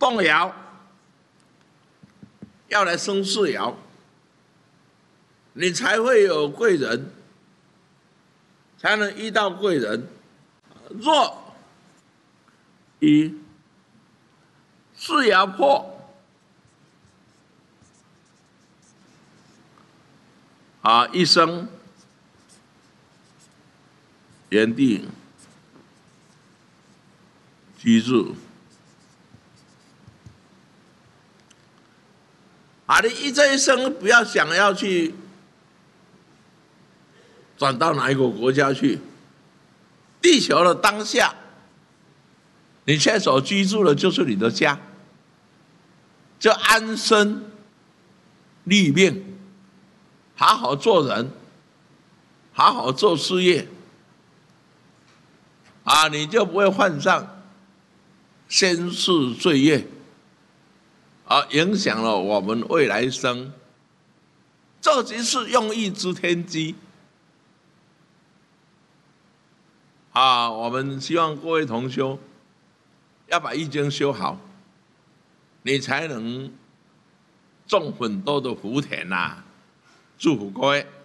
动摇，要来生事爻，你才会有贵人，才能遇到贵人。若以事爻破，一生原地居住。你这一生不要想要去转到哪一个国家去，地球的当下，你现在所居住的就是你的家，就安身立命，好好做人，好好做事业，你就不会犯上先世罪业，影响了我们未来生。这就是用意之天机。我们希望各位同修要把易经修好，你才能种很多的福田祝福各位。